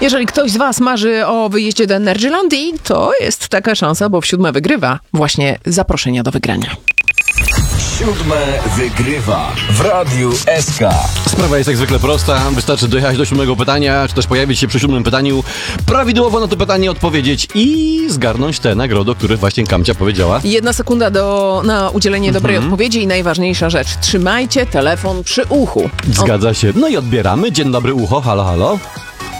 Jeżeli ktoś z was marzy o wyjeździe do Energylandii, to jest taka szansa, bo w 7 wygrywa właśnie zaproszenia do wygrania. 7 wygrywa w Radiu SK. Sprawa jest jak zwykle prosta. Wystarczy dojechać do 7 pytania, czy też pojawić się przy 7 pytaniu, prawidłowo na to pytanie odpowiedzieć i zgarnąć tę nagrodę, o której właśnie Kamcia powiedziała. 1 sekunda na udzielenie dobrej odpowiedzi i najważniejsza rzecz. Trzymajcie telefon przy uchu. Zgadza się. No i odbieramy. Dzień dobry, ucho. Halo, halo.